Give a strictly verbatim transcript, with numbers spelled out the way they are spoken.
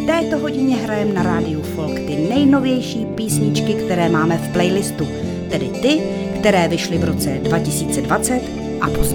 této hodině hrajeme na rádiu Folk ty nejnovější písničky, které máme v playlistu, tedy ty, které vyšly v roce dva tisíce dvacet a později.